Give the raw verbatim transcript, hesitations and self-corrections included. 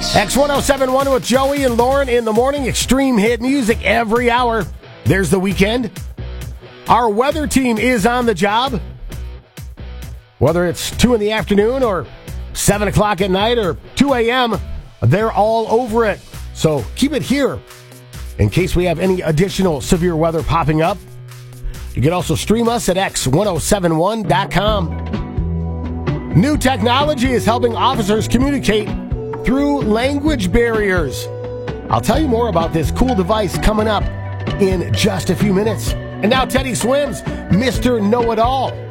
X ten seventy-one with Joey and Lauren in the morning. Extreme hit music every hour. There's the weekend. Our weather team is on the job. Whether it's two in the afternoon or seven o'clock at night or two a.m., they're all over it. So keep it here in case we have any additional severe weather popping up. You can also stream us at x ten seventy-one dot com. New technology is helping officers communicate through language barriers. I'll tell you more about this cool device coming up in just a few minutes. And now Teddy Swims, Mister Know-It-All.